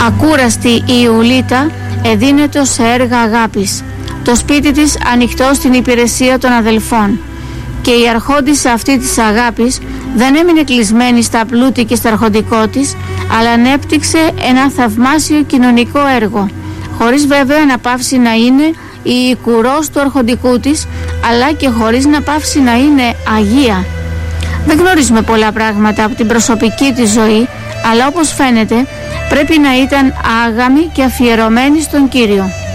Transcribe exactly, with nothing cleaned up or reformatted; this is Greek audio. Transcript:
Ακούραστη η Ιουλίτα εδίνετο σε έργα αγάπης, το σπίτι της ανοιχτό στην υπηρεσία των αδελφών, και η αρχόντισσα αυτή της αγάπης δεν έμεινε κλεισμένη στα πλούτη και στα αρχοντικό της, αλλά ανέπτυξε ένα θαυμάσιο κοινωνικό έργο, χωρίς βέβαια να πάυσει να είναι η οικουρός του αρχοντικού της, αλλά και χωρίς να πάυσει να είναι Αγία. Δεν γνωρίζουμε πολλά πράγματα από την προσωπική της ζωή, αλλά όπως φαίνεται πρέπει να ήταν άγαμη και αφιερωμένη στον Κύριο.